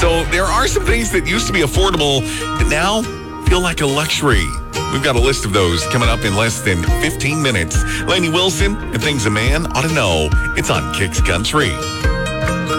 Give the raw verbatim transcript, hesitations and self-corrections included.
So there are some things that used to be affordable that now feel like a luxury. We've got a list of those coming up in less than fifteen minutes. Lainey Wilson and things a man ought to know. It's on Kicks Country.